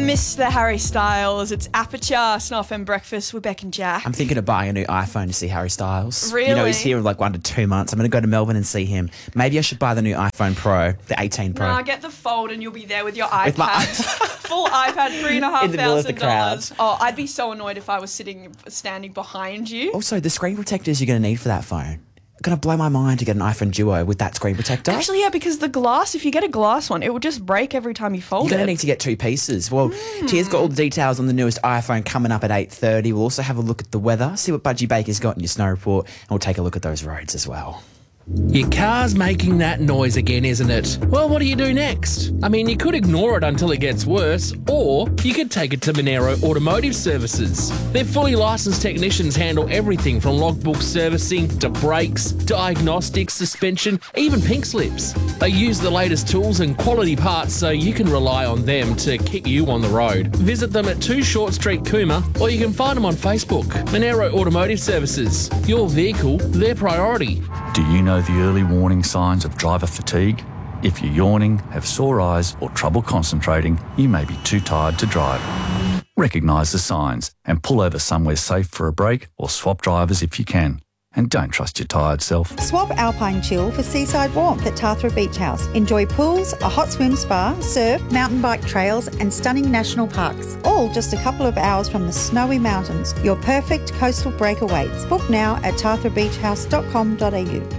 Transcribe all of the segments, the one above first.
Mr. Harry Styles. It's Aperture, Snow FM Breakfast with Beck and Jack. I'm thinking of buying a new iPhone to see Harry Styles. Really? You know, he's here in like 1 to 2 months. I'm going to go to Melbourne and see him. Maybe I should buy the new iPhone Pro, the 18 Pro. Nah, get the Fold and you'll be there with your iPad. With my- Full iPad, $3,500. In the middle of the crowd. Oh, I'd be so annoyed if I was standing behind you. Also, the screen protectors you're going to need for that phone. Going to blow my mind to get an iPhone Duo with that screen protector. Actually, yeah, because the glass, if you get a glass one, it will just break every time you fold it. You're going to need to get 2 pieces. Well, Tia's got all the details on the newest iPhone coming up at 8:30. We'll also have a look at the weather, see what Budgie Baker's got in your snow report, and we'll take a look at those roads as well. Your car's making that noise again, isn't it? Well, what do you do next? I mean, you could ignore it until it gets worse, or you could take it to Monero Automotive Services. Their fully licensed technicians handle everything from logbook servicing to brakes, diagnostics, suspension, even pink slips. They use the latest tools and quality parts so you can rely on them to keep you on the road. Visit them at 2 Short Street, Cooma, or you can find them on Facebook. Monero Automotive Services. Your vehicle, their priority. Do you know the early warning signs of driver fatigue? If you're yawning, have sore eyes or trouble concentrating, you may be too tired to drive. Recognise the signs and pull over somewhere safe for a break or swap drivers if you can. And don't trust your tired self. Swap Alpine Chill for seaside warmth at Tathra Beach House. Enjoy pools, a hot swim spa, surf, mountain bike trails and stunning national parks. All just a couple of hours from the snowy mountains. Your perfect coastal break awaits. Book now at tathrabeachhouse.com.au.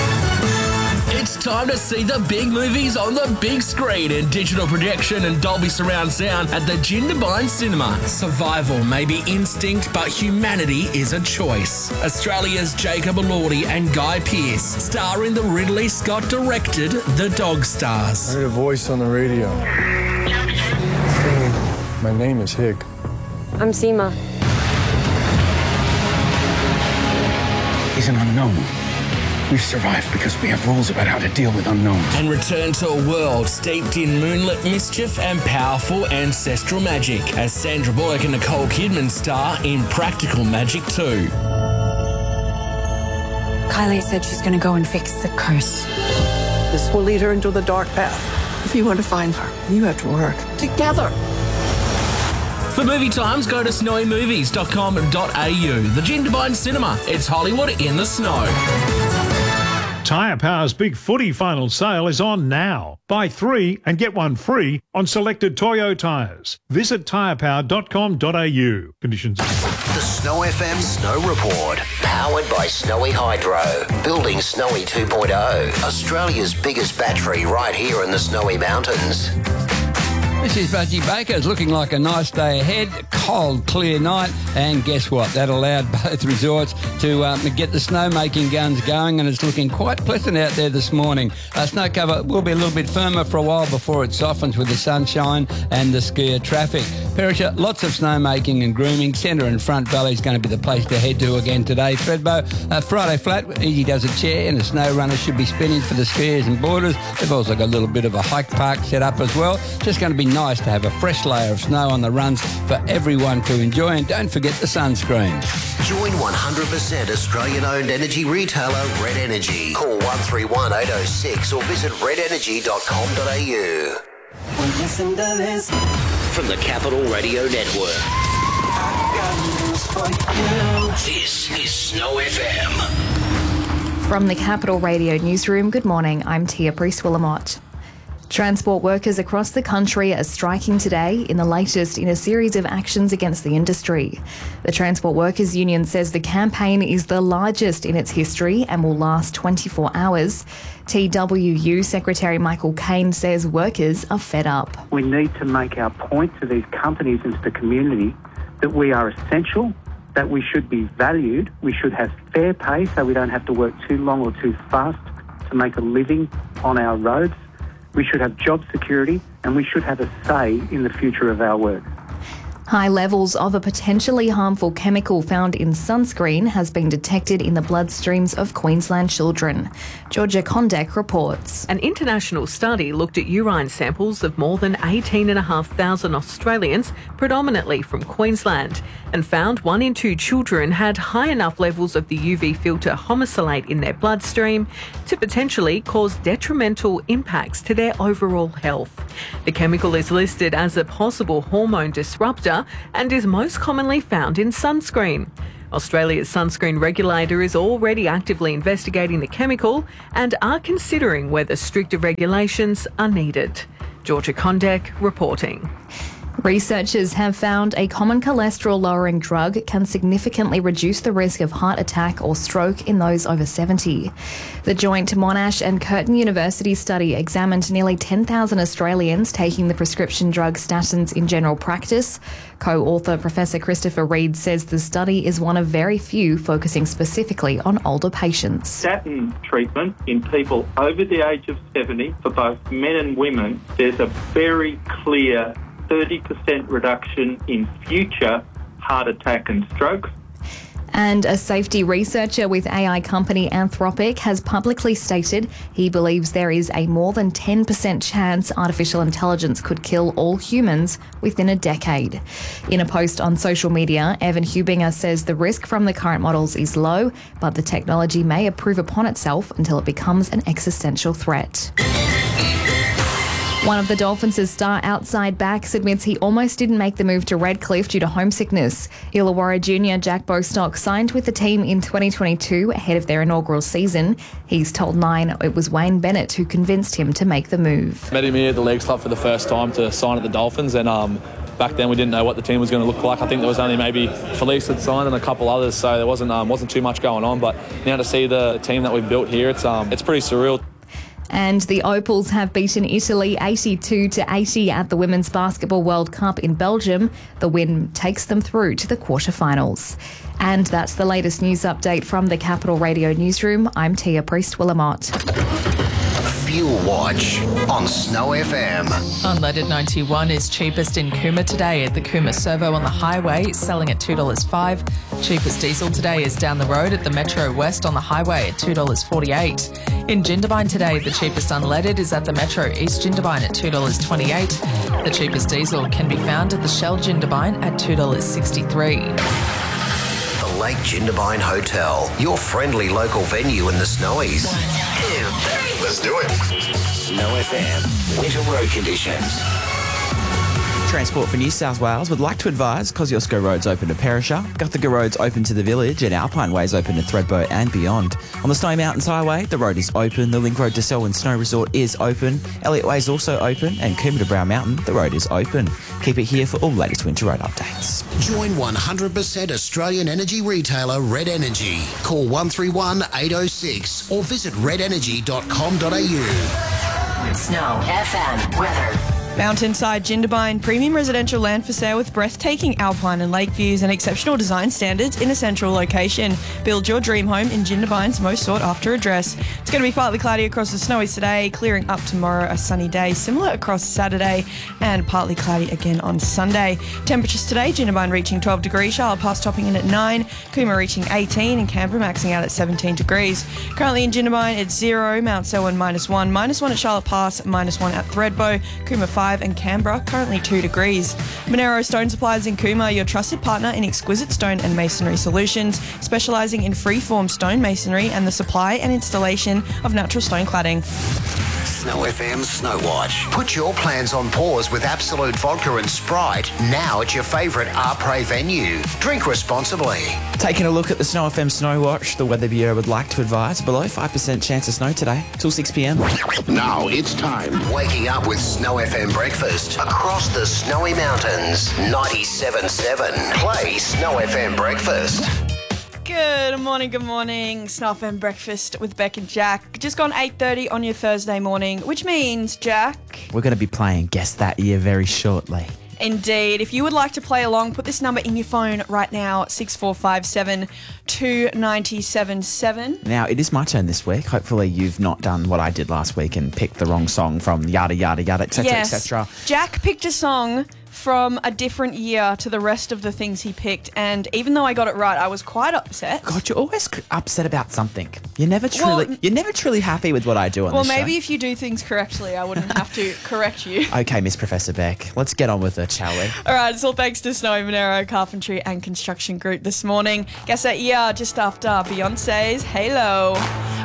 It's time to see the big movies on the big screen in digital projection and Dolby surround sound at the Jindabyne Cinema. Survival may be instinct, but humanity is a choice. Australia's Jacob Elordi and Guy Pearce star in the Ridley Scott-directed The Dog Stars. I heard a voice on the radio. Saying, my name is Hig. I'm Seema. He's an unknown. We've survived because we have rules about how to deal with unknowns. And return to a world steeped in moonlit mischief and powerful ancestral magic as Sandra Bullock and Nicole Kidman star in Practical Magic 2. Kylie said she's going to go and fix the curse. This will lead her into the dark path. If you want to find her, you have to work together. For movie times, go to snowymovies.com.au. The Jindabyne Cinema. It's Hollywood in the snow. Tyre Power's Big Footy final sale is on now. Buy 3 and get 1 free on selected Toyo tyres. Visit tyrepower.com.au. Conditions. The Snow FM Snow Report. Powered by Snowy Hydro. Building Snowy 2.0. Australia's biggest battery right here in the Snowy Mountains. This is Budgie Baker. It's looking like a nice day ahead. Cold, clear night. And guess what? That allowed both resorts to get the snowmaking guns going, and it's looking quite pleasant out there this morning. Snow cover will be a little bit firmer for a while before it softens with the sunshine and the skier traffic. Perisher, lots of snowmaking and grooming. Centre and Front Valley is going to be the place to head to again today. Thredbo, Friday flat. Easy does a chair, and the snow runner should be spinning for the skiers and boarders. They've also got a little bit of a hike park set up as well. Just going to be nice to have a fresh layer of snow on the runs for everyone to enjoy, and don't forget the sunscreen. Join 100% Australian-owned energy retailer Red Energy. Call 131 806 or visit redenergy.com.au. Listen to this. From the Capital Radio Network. This is Snow FM. From the Capital Radio Newsroom, good morning. I'm Tia Priest-Willamott. Transport workers across the country are striking today in the latest in a series of actions against the industry. The Transport Workers Union says the campaign is the largest in its history and will last 24 hours. TWU Secretary Michael Caine says workers are fed up. We need to make our point to these companies and to the community that we are essential, that we should be valued, we should have fair pay so we don't have to work too long or too fast to make a living on our roads. We should have job security and we should have a say in the future of our work. High levels of a potentially harmful chemical found in sunscreen has been detected in the bloodstreams of Queensland children. Georgia Kondek reports. An international study looked at urine samples of more than 18,500 Australians, predominantly from Queensland, and found 1 in 2 children had high enough levels of the UV filter homosalate in their bloodstream to potentially cause detrimental impacts to their overall health. The chemical is listed as a possible hormone disruptor and is most commonly found in sunscreen. Australia's sunscreen regulator is already actively investigating the chemical and are considering whether stricter regulations are needed. Georgia Kondek reporting. Researchers have found a common cholesterol-lowering drug can significantly reduce the risk of heart attack or stroke in those over 70. The joint Monash and Curtin University study examined nearly 10,000 Australians taking the prescription drug statins in general practice. Co-author Professor Christopher Reid says the study is one of very few focusing specifically on older patients. Statin treatment in people over the age of 70, for both men and women, there's a very clear 30% reduction in future heart attack and strokes. And a safety researcher with AI company Anthropic has publicly stated he believes there is a more than 10% chance artificial intelligence could kill all humans within a decade. In a post on social media, Evan Hubinger says the risk from the current models is low, but the technology may improve upon itself until it becomes an existential threat. One of the Dolphins' star outside backs admits he almost didn't make the move to Redcliffe due to homesickness. Illawarra junior Jack Bostock signed with the team in 2022 ahead of their inaugural season. He's told Nine it was Wayne Bennett who convinced him to make the move. Met him here at the Leagues Club for the first time to sign at the Dolphins, and back then we didn't know what the team was going to look like. I think there was only maybe Felice had signed and a couple others, so there wasn't too much going on. But now to see the team that we've built here, it's pretty surreal. And the Opals have beaten Italy 82-80 at the Women's Basketball World Cup in Belgium. The win takes them through to the quarterfinals. And that's the latest news update from the Capital Radio newsroom. I'm Tia Priest-Willamott. Fuel Watch on Snow FM. Unleaded 91 is cheapest in Cooma today at the Cooma Servo on the highway, selling at $2.05. Cheapest diesel today is down the road at the Metro West on the highway at $2.48. In Jindabyne today, the cheapest unleaded is at the Metro East Jindabyne at $2.28. The cheapest diesel can be found at the Shell Jindabyne at $2.63. The Lake Jindabyne Hotel, your friendly local venue in the Snowies. 1, 2, 3. Let's do it. Snow FM, winter road conditions. Transport for New South Wales would like to advise Kosciuszko Road's open to Perisher, Guthaga Road's open to the village, and Alpine Way's open to Thredbo and beyond. On the Snowy Mountains Highway, the road is open, the Link Road to Selwyn Snow Resort is open, Elliott Way is also open, and Cooma to Brown Mountain, the road is open. Keep it here for all latest winter road updates. Join 100% Australian energy retailer Red Energy. Call 131 806 or visit redenergy.com.au. Snow FM weather. Mountainside Jindabyne, premium residential land for sale with breathtaking alpine and lake views and exceptional design standards in a central location. Build your dream home in Jindabyne's most sought after address. It's going to be partly cloudy across the Snowies today, clearing up tomorrow, a sunny day, similar across Saturday, and partly cloudy again on Sunday. Temperatures today, Jindabyne reaching 12 degrees, Charlotte Pass topping in at 9, Cooma reaching 18, and Canberra maxing out at 17 degrees. Currently in Jindabyne, it's 0, Mount Selwyn -1, -1 at Charlotte Pass, -1 at Thredbo, Cooma 5, and Canberra, currently 2 degrees. Monero Stone Supplies in Cooma, your trusted partner in exquisite stone and masonry solutions, specialising in free-form stone masonry and the supply and installation of natural stone cladding. Snow FM Snow Watch. Put your plans on pause with Absolute Vodka and Sprite now at your favourite Arpre venue. Drink responsibly. Taking a look at the Snow FM Snow Watch, the Weather Bureau would like to advise below 5% chance of snow today till 6 p.m. Now it's time. Waking up with Snow FM breakfast across the snowy mountains. 97.7. Play Snow FM breakfast. Good morning. Snow FM breakfast with Beck and Jack. Just gone 8:30 on your Thursday morning, which means, Jack... We're going to be playing Guess That Year very shortly. Indeed. If you would like to play along, put this number in your phone right now, 6457 2977. Now, it is my turn this week. Hopefully you've not done what I did last week and picked the wrong song from yada, yada, yada, etc., etc. Jack picked a song from a different year to the rest of the things he picked, and even though I got it right, I was quite upset. God, you're always upset about something. You're never truly happy with what I do on this show. Well, maybe if you do things correctly, I wouldn't have to correct you. Okay, Miss Professor Beck, let's get on with it, shall we? All right, it's all thanks to Snowy Monero Carpentry and Construction Group this morning. Guess that year, just after Beyonce's Halo.